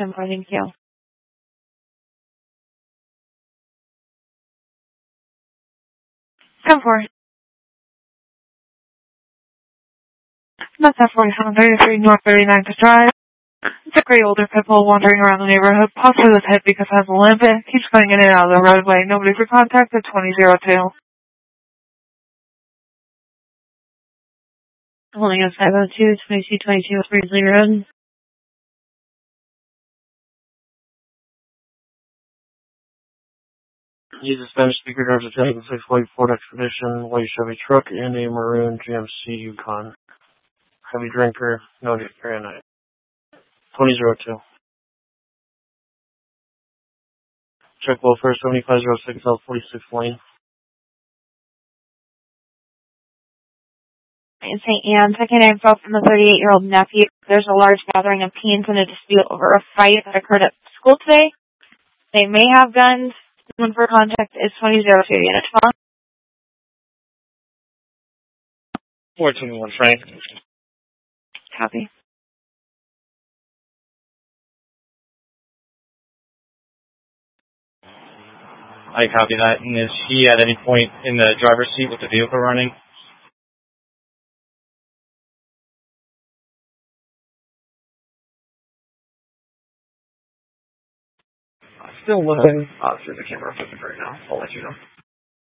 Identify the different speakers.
Speaker 1: 10 for, thank you. Come for. That's at 4733 North 39th Drive. It's a gray older pit bull wandering around the neighborhood, possibly with hit because it has a limp. It keeps going in and out of the roadway. Nobody for contact at 2002. Holding us 502, 2222 Breesley Road.
Speaker 2: Use the Spanish speaker drives a 2006 white Ford Expedition, white Chevy truck, and a maroon GMC Yukon. Heavy drinker, no granite. 2002. Check welfare 7506 South 46 Lane.
Speaker 1: In St. Anne, taking info from the 38-year-old nephew. There's a large gathering of teens in a dispute over a fight that occurred at school today. They may have guns. Someone for contact is 2002 Unit 12.
Speaker 2: 421 Frank.
Speaker 1: Copy.
Speaker 3: I copy that. And is he at any point in the driver's seat with the vehicle running?
Speaker 2: Still looking. Through the camera footage right now. I'll let you know.